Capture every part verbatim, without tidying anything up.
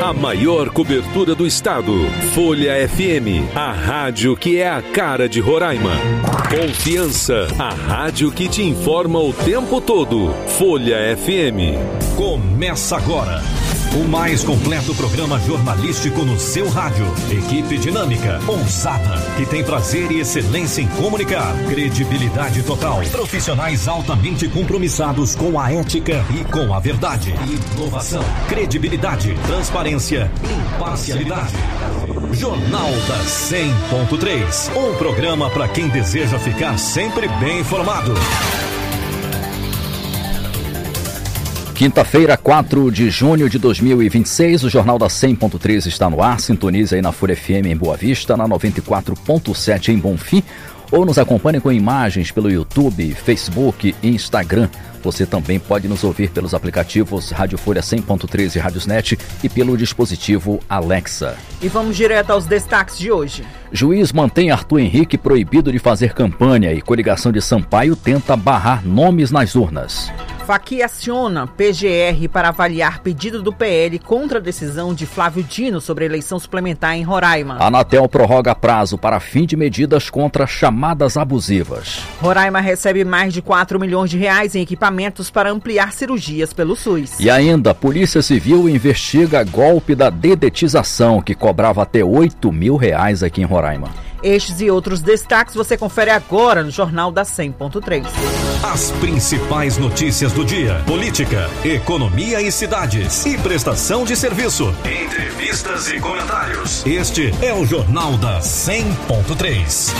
A maior cobertura do estado. Folha F M, a rádio que é a cara de Roraima. Confiança, a rádio que te informa o tempo todo. Folha F M. Começa agora o mais completo programa jornalístico no seu rádio. Equipe dinâmica, ousada, que tem prazer e excelência em comunicar. Credibilidade total. Profissionais altamente compromissados com a ética e com a verdade. Inovação, credibilidade, transparência, imparcialidade. Jornal da cem ponto três. Um programa para quem deseja ficar sempre bem informado. Quinta-feira, quatro de junho de dois mil e vinte e seis, o Jornal da cem ponto três está no ar. Sintonize aí na Folha F M em Boa Vista, na noventa e quatro ponto sete em Bonfim, ou nos acompanhe com imagens pelo YouTube, Facebook e Instagram. Você também pode nos ouvir pelos aplicativos Rádio Folha cem ponto três e Rádiosnet e pelo dispositivo Alexa. E vamos direto aos destaques de hoje. Juiz mantém Arthur Henrique proibido de fazer campanha e coligação de Sampaio tenta barrar nomes nas urnas. Facchi aciona P G R para avaliar pedido do P L contra a decisão de Flávio Dino sobre a eleição suplementar em Roraima. A Anatel prorroga prazo para fim de medidas contra chamadas abusivas. Roraima recebe mais de quatro milhões de reais em equipamentos para ampliar cirurgias pelo SUS. E ainda, a Polícia Civil investiga golpe da dedetização que cobrava até oito mil reais aqui em Roraima. Estes e outros destaques você confere agora no Jornal da cem ponto três. As principais notícias do dia: política, economia e cidades, e prestação de serviço, entrevistas e comentários. Este é o Jornal da cem ponto três.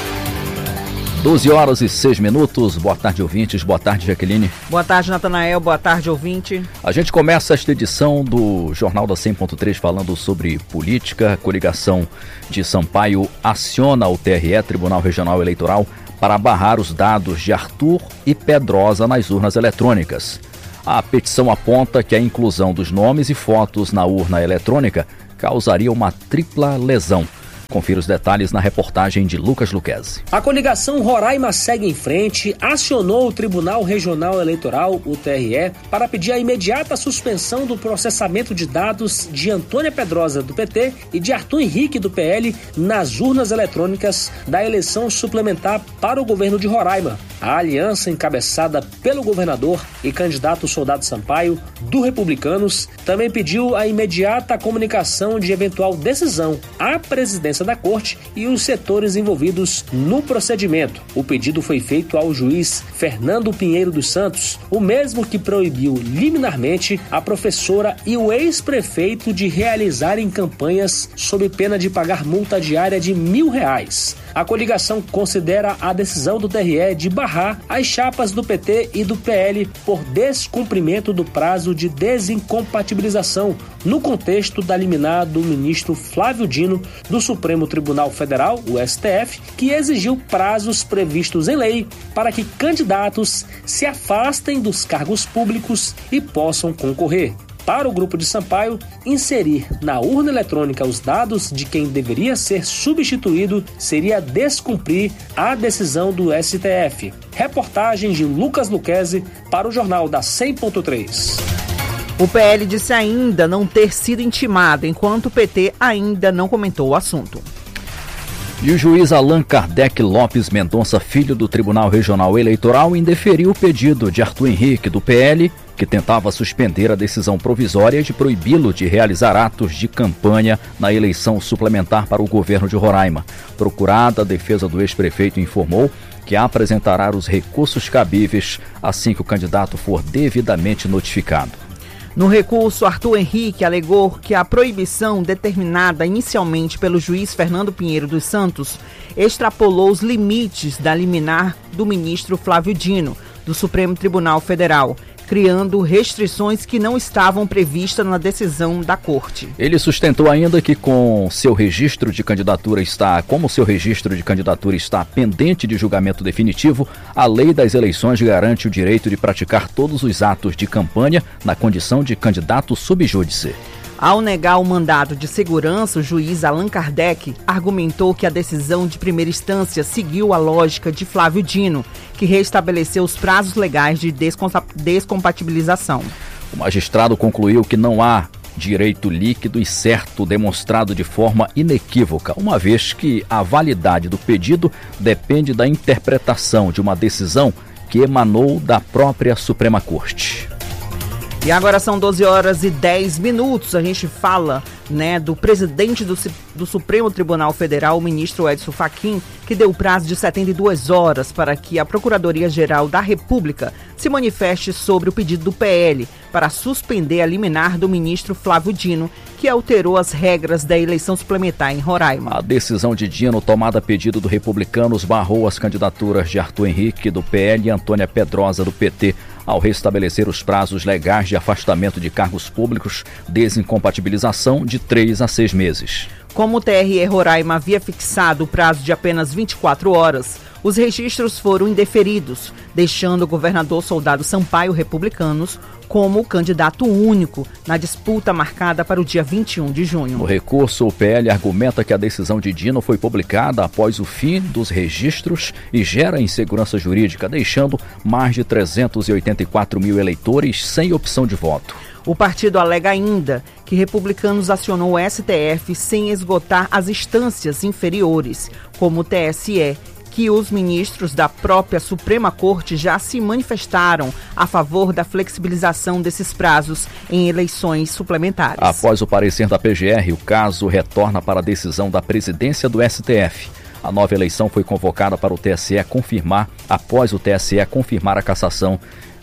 doze horas e seis minutos. Boa tarde, ouvintes. Boa tarde, Jaqueline. Boa tarde, Natanael. Boa tarde, ouvinte. A gente começa esta edição do Jornal da cem ponto três falando sobre política. A coligação de Sampaio aciona o T R E, Tribunal Regional Eleitoral, para barrar os dados de Arthur e Pedrosa nas urnas eletrônicas. A petição aponta que a inclusão dos nomes e fotos na urna eletrônica causaria uma tripla lesão. Confira os detalhes na reportagem de Lucas Luquezzi. A coligação Roraima segue em frente, acionou o Tribunal Regional Eleitoral, o T R E, para pedir a imediata suspensão do processamento de dados de Antônia Pedrosa, do P T, e de Arthur Henrique, do P L, nas urnas eletrônicas da eleição suplementar para o governo de Roraima. A aliança, encabeçada pelo governador e candidato Soldado Sampaio, do Republicanos, também pediu a imediata comunicação de eventual decisão à presidência da Corte e os setores envolvidos no procedimento. O pedido foi feito ao juiz Fernando Pinheiro dos Santos, o mesmo que proibiu liminarmente a professora e o ex-prefeito de realizarem campanhas sob pena de pagar multa diária de mil reais. A coligação considera a decisão do T R E de barrar as chapas do P T e do P L por descumprimento do prazo de desincompatibilização no contexto da liminar do ministro Flávio Dino do Supremo Tribunal Federal, o S T F, que exigiu prazos previstos em lei para que candidatos se afastem dos cargos públicos e possam concorrer. Para o grupo de Sampaio, inserir na urna eletrônica os dados de quem deveria ser substituído seria descumprir a decisão do S T F. Reportagem de Lucas Luquezzi para o Jornal da cem ponto três. O P L disse ainda não ter sido intimado, enquanto o P T ainda não comentou o assunto. E o juiz Allan Kardec Lopes Mendonça, filho do Tribunal Regional Eleitoral, indeferiu o pedido de Arthur Henrique, do P L, que tentava suspender a decisão provisória de proibi-lo de realizar atos de campanha na eleição suplementar para o governo de Roraima. Procurada, a defesa do ex-prefeito informou que apresentará os recursos cabíveis assim que o candidato for devidamente notificado. No recurso, Arthur Henrique alegou que a proibição determinada inicialmente pelo juiz Fernando Pinheiro dos Santos extrapolou os limites da liminar do ministro Flávio Dino, do Supremo Tribunal Federal, criando restrições que não estavam previstas na decisão da Corte. Ele sustentou ainda que com seu registro de candidatura está, como seu registro de candidatura está pendente de julgamento definitivo, a lei das eleições garante o direito de praticar todos os atos de campanha na condição de candidato sub júdice. Ao negar o mandado de segurança, o juiz Allan Kardec argumentou que a decisão de primeira instância seguiu a lógica de Flávio Dino, que restabeleceu os prazos legais de descompatibilização. O magistrado concluiu que não há direito líquido e certo demonstrado de forma inequívoca, uma vez que a validade do pedido depende da interpretação de uma decisão que emanou da própria Suprema Corte. E agora são doze horas e dez minutos. A gente fala, né, do presidente do, do Supremo Tribunal Federal, o ministro Edson Fachin, que deu prazo de setenta e duas horas para que a Procuradoria-Geral da República se manifeste sobre o pedido do P L para suspender a liminar do ministro Flávio Dino, que alterou as regras da eleição suplementar em Roraima. A decisão de Dino, tomada a pedido do Republicanos, barrou as candidaturas de Arthur Henrique, do P L, e Antônia Pedrosa, do P T, ao restabelecer os prazos legais de afastamento de cargos públicos, desincompatibilização de três a seis meses. Como o T R E Roraima havia fixado o prazo de apenas vinte e quatro horas, os registros foram indeferidos, deixando o governador Soldado Sampaio, Republicanos, como candidato único na disputa marcada para o dia vinte e um de junho. No recurso, o P L argumenta que a decisão de Dino foi publicada após o fim dos registros e gera insegurança jurídica, deixando mais de trezentos e oitenta e quatro mil eleitores sem opção de voto. O partido alega ainda que Republicanos acionou o S T F sem esgotar as instâncias inferiores, como o T S E, que os ministros da própria Suprema Corte já se manifestaram a favor da flexibilização desses prazos em eleições suplementares. Após o parecer da P G R, o caso retorna para a decisão da presidência do S T F. A nova eleição foi convocada para o T S E confirmar, após o T S E confirmar a cassação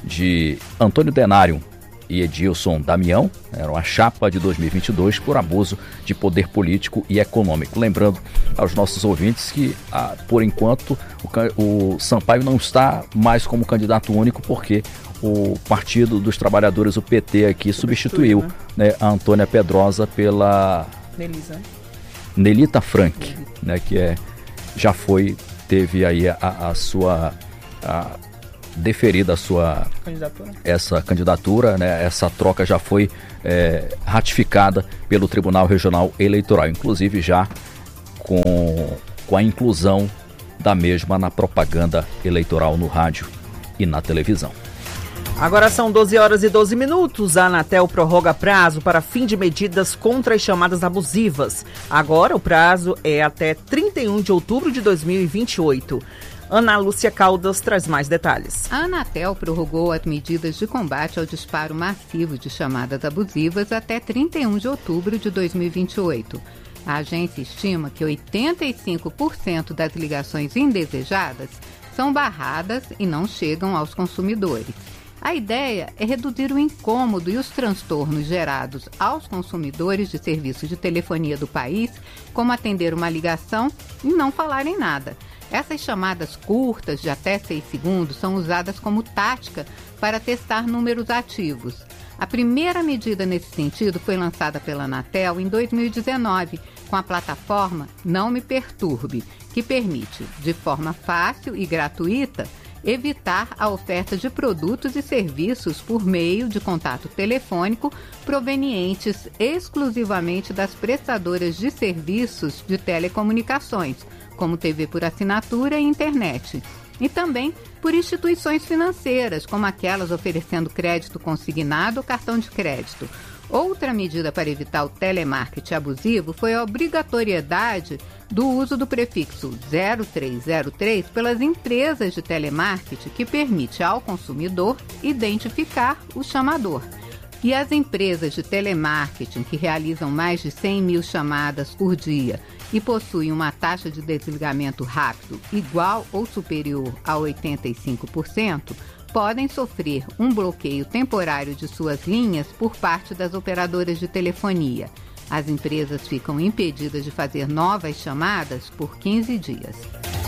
de Antônio Denário e Edilson Damião, eram a chapa de dois mil e vinte e dois, por abuso de poder político e econômico. Lembrando aos nossos ouvintes que, ah, por enquanto, o, o Sampaio não está mais como candidato único, porque o Partido dos Trabalhadores, o P T, aqui substituiu, substituiu né? Né, a Antônia Pedrosa pela Nelisa. Nelita Frank, Nelita. Né, que é, já foi, teve aí a, a sua... A, deferida a sua candidatura. essa candidatura, né, essa troca já foi é, ratificada pelo Tribunal Regional Eleitoral, inclusive já com, com a inclusão da mesma na propaganda eleitoral no rádio e na televisão. Agora são doze horas e doze minutos. A Anatel prorroga prazo para fim de medidas contra as chamadas abusivas. Agora o prazo é até trinta e um de outubro de dois mil e vinte e oito. Ana Lúcia Caldas traz mais detalhes. A Anatel prorrogou as medidas de combate ao disparo massivo de chamadas abusivas até trinta e um de outubro de dois mil e vinte e oito. A agência estima que oitenta e cinco por cento das ligações indesejadas são barradas e não chegam aos consumidores. A ideia é reduzir o incômodo e os transtornos gerados aos consumidores de serviços de telefonia do país, como atender uma ligação e não falarem nada. Essas chamadas curtas, de até seis segundos, são usadas como tática para testar números ativos. A primeira medida nesse sentido foi lançada pela Anatel em dois mil e dezenove, com a plataforma Não Me Perturbe, que permite, de forma fácil e gratuita, evitar a oferta de produtos e serviços por meio de contato telefônico provenientes exclusivamente das prestadoras de serviços de telecomunicações, como T V por assinatura e internet, e também por instituições financeiras, como aquelas oferecendo crédito consignado ou cartão de crédito. Outra medida para evitar o telemarketing abusivo foi a obrigatoriedade do uso do prefixo zero três zero três pelas empresas de telemarketing, que permite ao consumidor identificar o chamador. E as empresas de telemarketing que realizam mais de cem mil chamadas por dia e possuem uma taxa de desligamento rápido igual ou superior a oitenta e cinco por cento, podem sofrer um bloqueio temporário de suas linhas por parte das operadoras de telefonia. As empresas ficam impedidas de fazer novas chamadas por quinze dias.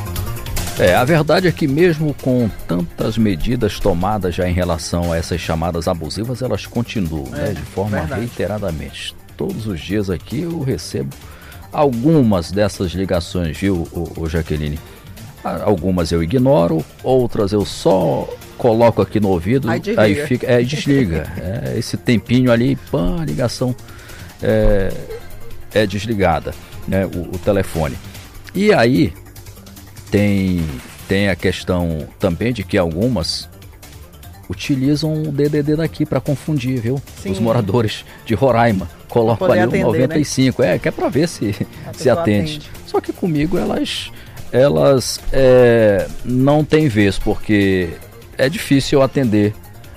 É, a verdade é que mesmo com tantas medidas tomadas já em relação a essas chamadas abusivas, elas continuam, é, né, de forma verdade. reiteradamente. Todos os dias aqui eu recebo algumas dessas ligações, viu, o, o Jaqueline? Algumas eu ignoro, outras eu só coloco aqui no ouvido, aí, aí fica, é, desliga. É, esse tempinho ali, pã, a ligação é, é desligada, né, o, o telefone. E aí tem, tem a questão também de que algumas utilizam o D D D daqui para confundir, viu? Sim. Os moradores de Roraima. coloco ali atender, o noventa e cinco, né? é, que é para ver se, se atende. atende. Só que comigo elas, elas é, não tem vez, porque é difícil eu atender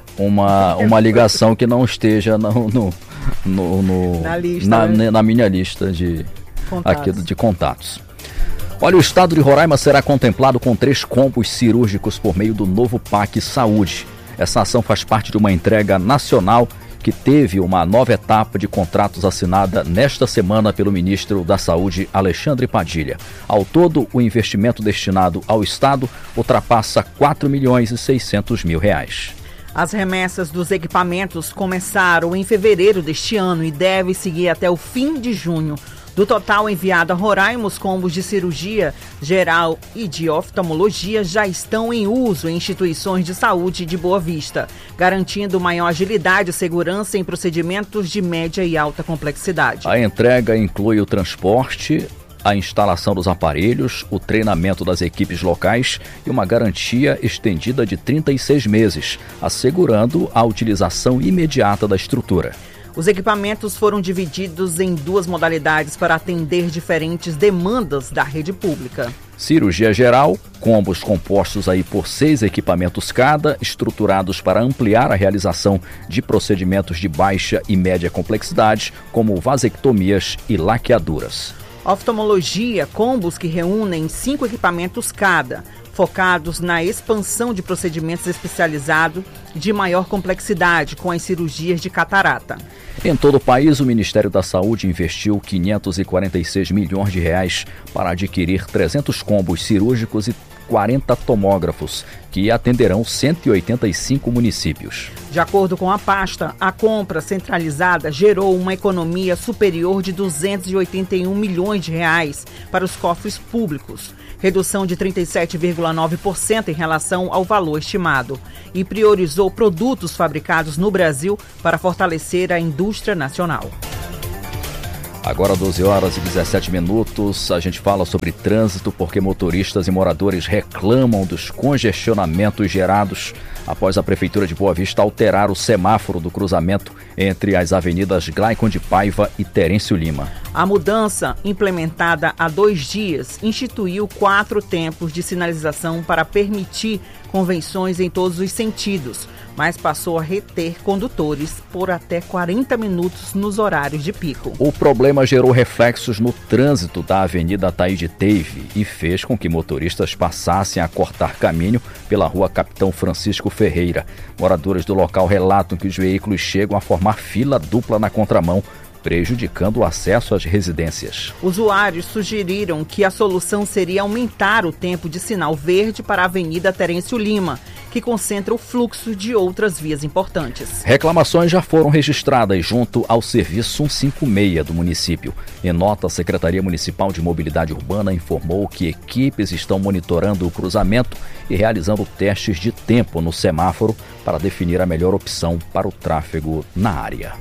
uma, uma ligação que não esteja no, no, no, no, na, lista, na, né? na minha lista de contatos. Aqui, de contatos. Olha, o estado de Roraima será contemplado com três combos cirúrgicos por meio do novo P A C Saúde. Essa ação faz parte de uma entrega nacional que teve uma nova etapa de contratos assinada nesta semana pelo ministro da Saúde, Alexandre Padilha. Ao todo, o investimento destinado ao estado ultrapassa quatro milhões e seiscentos mil reais. As remessas dos equipamentos começaram em fevereiro deste ano e devem seguir até o fim de junho. Do total enviado a Roraima, os combos de cirurgia geral e de oftalmologia já estão em uso em instituições de saúde de Boa Vista, garantindo maior agilidade e segurança em procedimentos de média e alta complexidade. A entrega inclui o transporte, a instalação dos aparelhos, o treinamento das equipes locais e uma garantia estendida de trinta e seis meses, assegurando a utilização imediata da estrutura. Os equipamentos foram divididos em duas modalidades para atender diferentes demandas da rede pública. Cirurgia geral, combos compostos aí por seis equipamentos cada, estruturados para ampliar a realização de procedimentos de baixa e média complexidade, como vasectomias e laqueaduras. Oftalmologia, combos que reúnem cinco equipamentos cada, focados na expansão de procedimentos especializados de maior complexidade, com as cirurgias de catarata. Em todo o país, o Ministério da Saúde investiu quinhentos e quarenta e seis milhões de reais para adquirir trezentos combos cirúrgicos e quarenta tomógrafos, que atenderão cento e oitenta e cinco municípios. De acordo com a pasta, a compra centralizada gerou uma economia superior de duzentos e oitenta e um milhões de reais para os cofres públicos, redução de trinta e sete vírgula nove por cento em relação ao valor estimado, e priorizou produtos fabricados no Brasil para fortalecer a indústria nacional. Agora doze horas e dezessete minutos, a gente fala sobre trânsito porque motoristas e moradores reclamam dos congestionamentos gerados após a Prefeitura de Boa Vista alterar o semáforo do cruzamento entre as avenidas Glaicon de Paiva e Terêncio Lima. A mudança, implementada há dois dias, instituiu quatro tempos de sinalização para permitir convenções em todos os sentidos, mas passou a reter condutores por até quarenta minutos nos horários de pico. O problema gerou reflexos no trânsito da Avenida Taíde Teve e fez com que motoristas passassem a cortar caminho pela rua Capitão Francisco Ferreira. Moradores do local relatam que os veículos chegam a formar fila dupla na contramão, prejudicando o acesso às residências. Usuários sugeriram que a solução seria aumentar o tempo de sinal verde para a Avenida Terêncio Lima, que concentra o fluxo de outras vias importantes. Reclamações já foram registradas junto ao Serviço cento e cinquenta e seis do município. Em nota, a Secretaria Municipal de Mobilidade Urbana informou que equipes estão monitorando o cruzamento e realizando testes de tempo no semáforo para definir a melhor opção para o tráfego na área.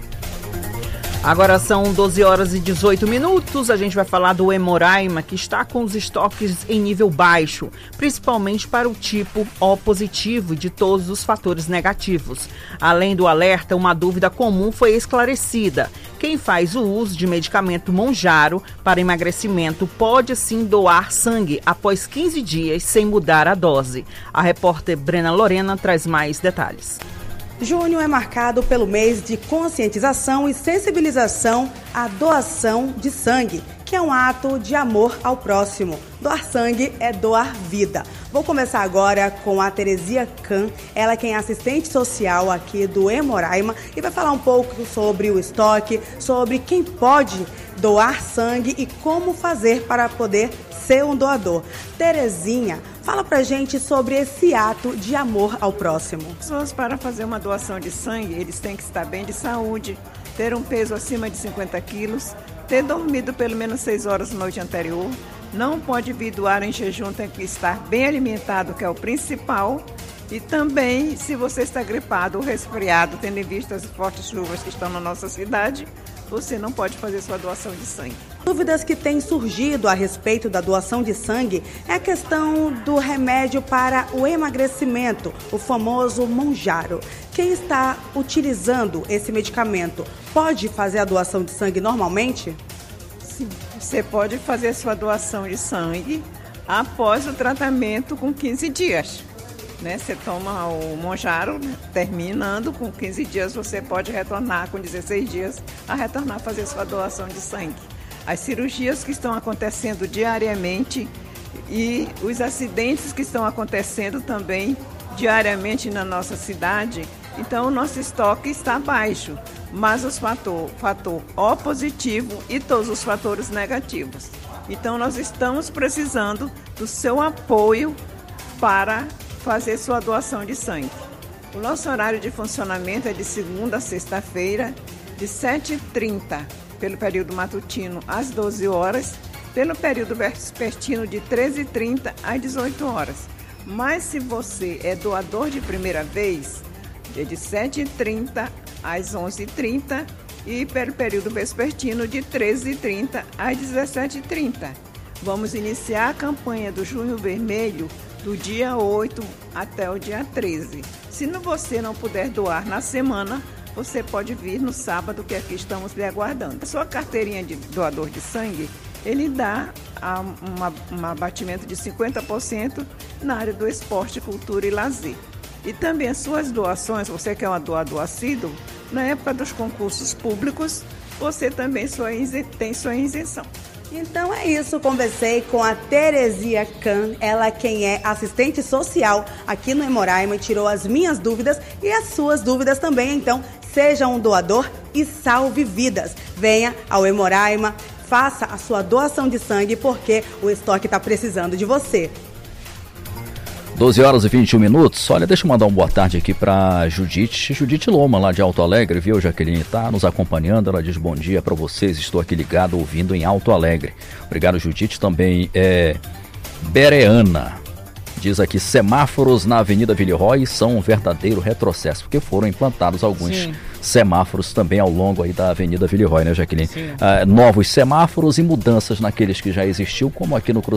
Agora são doze horas e dezoito minutos, a gente vai falar do Hemoraima, que está com os estoques em nível baixo, principalmente para o tipo O positivo e de todos os fatores negativos. Além do alerta, uma dúvida comum foi esclarecida. Quem faz o uso de medicamento Monjaro para emagrecimento pode sim doar sangue após quinze dias sem mudar a dose. A repórter Brena Lorena traz mais detalhes. Junho é marcado pelo mês de conscientização e sensibilização à doação de sangue, que é um ato de amor ao próximo. Doar sangue é doar vida. Vou começar agora com a Teresia Can, ela que é assistente social aqui do Hemoraima e vai falar um pouco sobre o estoque, sobre quem pode doar sangue e como fazer para poder ser um doador. Terezinha, fala pra gente sobre esse ato de amor ao próximo. As pessoas, para fazer uma doação de sangue, eles têm que estar bem de saúde, ter um peso acima de cinquenta quilos, ter dormido pelo menos seis horas na noite anterior, não pode vir doar em jejum, tem que estar bem alimentado, que é o principal, E também, se você está gripado ou resfriado, tendo em vista as fortes chuvas que estão na nossa cidade, você não pode fazer sua doação de sangue. Dúvidas que têm surgido a respeito da doação de sangue é a questão do remédio para o emagrecimento, o famoso Mounjaro. Quem está utilizando esse medicamento pode fazer a doação de sangue normalmente? Sim, você pode fazer sua doação de sangue após o tratamento com quinze dias. Né? Você toma o Mounjaro, né? Terminando com quinze dias, você pode retornar com dezesseis dias a retornar a fazer sua doação de sangue. As cirurgias que estão acontecendo diariamente e os acidentes que estão acontecendo também diariamente na nossa cidade, então o nosso estoque está baixo, mas os fator, fator O positivo e todos os fatores negativos. Então nós estamos precisando do seu apoio para fazer sua doação de sangue. O nosso horário de funcionamento é de segunda a sexta-feira, de sete e trinta pelo período matutino às doze horas, pelo período vespertino de treze e trinta às dezoito horas. Mas se você é doador de primeira vez, é de sete e trinta às onze e trinta e pelo período vespertino de treze e trinta às dezessete e trinta. Vamos iniciar a campanha do Junho Vermelho do dia oito até o dia treze. Se você não puder doar na semana, você pode vir no sábado, que aqui estamos lhe aguardando. A sua carteirinha de doador de sangue, ele dá um abatimento de cinquenta por cento na área do esporte, cultura e lazer. E também as suas doações, você que é um doador assíduo, na época dos concursos públicos, você também tem sua isenção. Então é isso, conversei com a Teresia Kahn, ela quem é assistente social aqui no Hemoraima, tirou as minhas dúvidas e as suas dúvidas também, então seja um doador e salve vidas. Venha ao Hemoraima, faça a sua doação de sangue porque o estoque está precisando de você. doze horas e vinte e um minutos. Olha, deixa eu mandar uma boa tarde aqui para Judite, Judite Loma, lá de Alto Alegre, viu, Jaqueline? Tá nos acompanhando, ela diz bom dia para vocês, estou aqui ligado, ouvindo em Alto Alegre. Obrigado, Judite. Também é Bereana, diz aqui, semáforos na Avenida Villeroy são um verdadeiro retrocesso, porque foram implantados alguns Sim. semáforos também ao longo aí da Avenida Villeroy, né, Jaqueline? Uh, novos semáforos e mudanças naqueles que já existiu, como aqui no cruzamento